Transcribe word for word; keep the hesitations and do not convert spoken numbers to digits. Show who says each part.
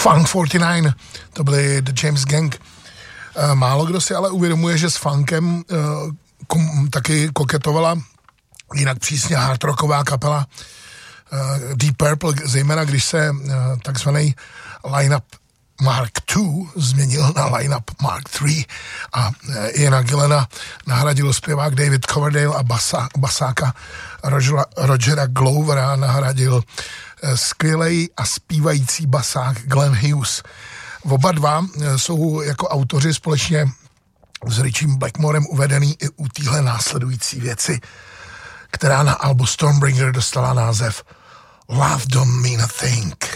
Speaker 1: Funk čtyřicet devět, to byly The James Gang. Málo kdo si ale uvědomuje, že s funkem kom, taky koketovala jinak přísně hard rocková kapela Deep Purple, zejména když se takzvaný line-up Mark dva změnil na line-up Mark tři a Iana Gillena nahradil zpěvák David Coverdale a basa, basáka Rogera, Rogera Glovera nahradil skvělej a zpívající basák Glenn Hughes. Oba dva jsou jako autoři společně s Richiem Blackmorem uvedený i u téhle následující věci, která na albu Stormbringer dostala název Love Don't Mean a Thing.